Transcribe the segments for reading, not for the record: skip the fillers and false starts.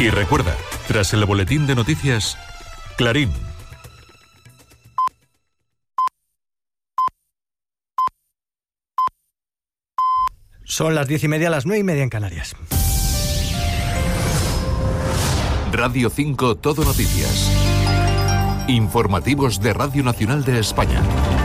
Y recuerda, tras el boletín de noticias, Clarín. Son las 10:30, las 9:30 en Canarias. Radio 5 Todo Noticias. Informativos de Radio Nacional de España.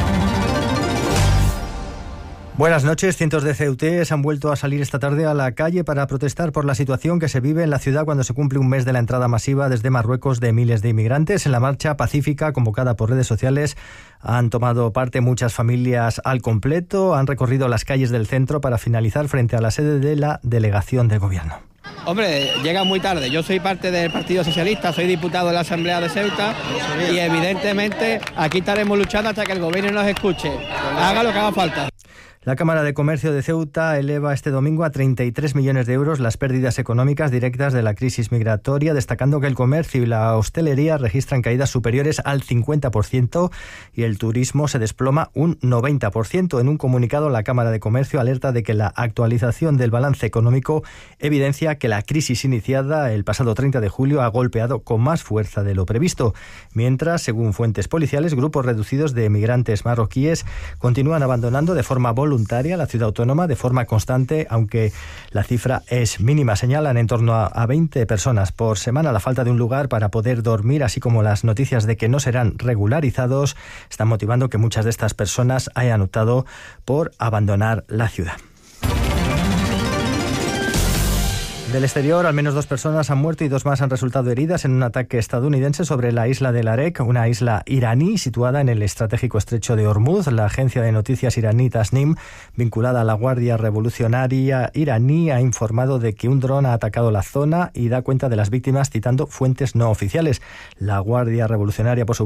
Buenas noches. Cientos de ceutíes han vuelto a salir esta tarde a la calle para protestar por la situación que se vive en la ciudad cuando se cumple un mes de la entrada masiva desde Marruecos de miles de inmigrantes. En la marcha pacífica convocada por redes sociales han tomado parte muchas familias al completo, han recorrido las calles del centro para finalizar frente a la sede de la delegación del gobierno. Hombre, llega muy tarde. Yo soy parte del Partido Socialista, soy diputado de la Asamblea de Ceuta y evidentemente aquí estaremos luchando hasta que el gobierno nos escuche, haga lo que haga falta. La Cámara de Comercio de Ceuta eleva este domingo a 33 millones de euros las pérdidas económicas directas de la crisis migratoria, destacando que el comercio y la hostelería registran caídas superiores al 50% y el turismo se desploma un 90%. En un comunicado, la Cámara de Comercio alerta de que la actualización del balance económico evidencia que la crisis iniciada el pasado 30 de julio ha golpeado con más fuerza de lo previsto, mientras, según fuentes policiales, grupos reducidos de migrantes marroquíes continúan abandonando de forma voluntaria la ciudad autónoma de forma constante, aunque la cifra es mínima. Señalan en torno a 20 personas por semana. La falta de un lugar para poder dormir, así como las noticias de que no serán regularizados, están motivando que muchas de estas personas hayan optado por abandonar la ciudad. Del exterior, al menos 2 personas han muerto y 2 más han resultado heridas en un ataque estadounidense sobre la isla de Larek, una isla iraní situada en el estratégico estrecho de Hormuz. La agencia de noticias iraní Tasnim, vinculada a la Guardia Revolucionaria iraní, ha informado de que un dron ha atacado la zona y da cuenta de las víctimas citando fuentes no oficiales. La Guardia Revolucionaria, por su